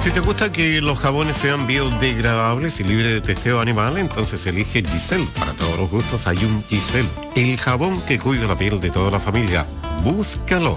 Si te gusta que los jabones sean biodegradables y libres de testeo animal, entonces elige Giselle. Para todos los gustos hay un Giselle, el jabón que cuida la piel de toda la familia. Búscalo.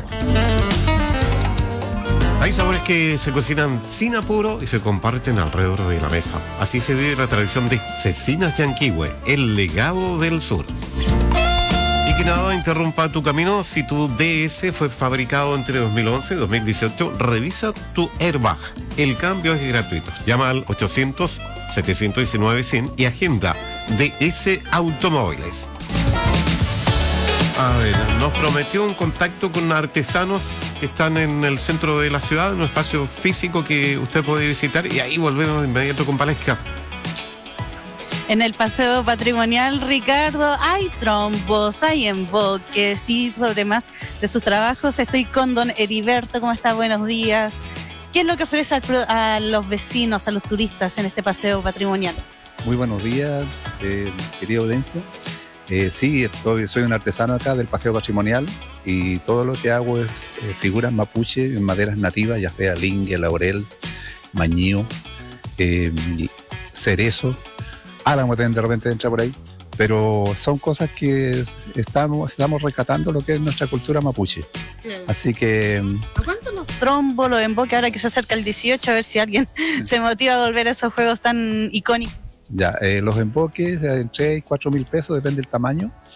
Hay sabores que se cocinan sin apuro y se comparten alrededor de la mesa. Así se vive la tradición de Cecinas Yanquihue, el legado del sur. Y que nada interrumpa tu camino. Si tu DS fue fabricado entre 2011 y 2018, revisa tu airbag. El cambio es gratuito. Llama al 800-719-100 y agenda DS Automóviles. A ver, nos prometió un contacto con artesanos que están en el centro de la ciudad, en un espacio físico que usted puede visitar, y ahí volvemos de inmediato con Palesca. En el paseo patrimonial, Ricardo, hay trombos, hay emboques y sobre más de sus trabajos estoy con don Heriberto. ¿Cómo está? Buenos días. ¿Qué es lo que ofrece a los vecinos, a los turistas en este paseo patrimonial? Muy buenos días, querida audiencia. Sí, soy un artesano acá del paseo patrimonial y todo lo que hago es figuras mapuche en maderas nativas, ya sea lingue, laurel, mañío, cerezo. Álamo de repente entra por ahí, pero son cosas que estamos rescatando lo que es nuestra cultura mapuche. Claro. Así que... ¿A cuánto los trombos, los emboques, ahora que se acerca el 18, a ver si alguien se motiva a volver a esos juegos tan icónicos? Ya, los emboques en 3 y 4 mil pesos, depende del tamaño.